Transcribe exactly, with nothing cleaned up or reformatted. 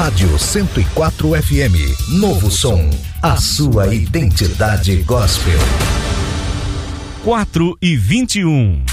Rádio cento e quatro F M, Novo Som, a sua identidade gospel. quatro e vinte e um.